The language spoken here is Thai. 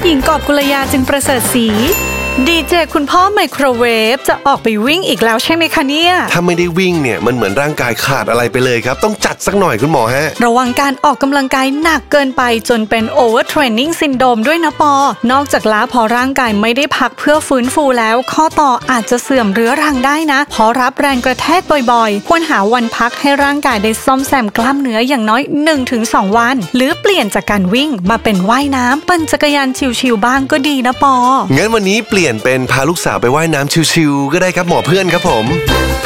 หญิงกอบกุลยาจึงประเสริฐศรีดีเจคุณพ่อไมโครเวฟจะออกไปวิ่งอีกแล้วใช่ไหมคะเนี่ยถ้าไม่ได้วิ่งเนี่ยมันเหมือนร่างกายขาดอะไรไปเลยครับต้องจัดสักหน่อยคุณหมอฮะระวังการออกกำลังกายหนักเกินไปจนเป็นโอเวอร์เทรนนิ่งซินโดรมด้วยนะปอนอกจากล้าพอร่างกายไม่ได้พักเพื่อฟื้นฟูแล้วข้อต่ออาจจะเสื่อมเรื้อรังได้นะเพราะรับแรงกระแทกบ่อยๆควรหาวันพักให้ร่างกายได้ซ่อมแซมกล้ามเนื้ออย่างน้อย 1-2 วันหรือเปลี่ยนจากการวิ่งมาเป็นว่ายน้ำปั่นจักรยานชิวๆบ้างก็ดีนะปองั้นวันนี้เปลี่ยนเป็นพาลูกสาวไปว่ายน้ำชิวๆก็ได้ครับหมอเพื่อนครับผม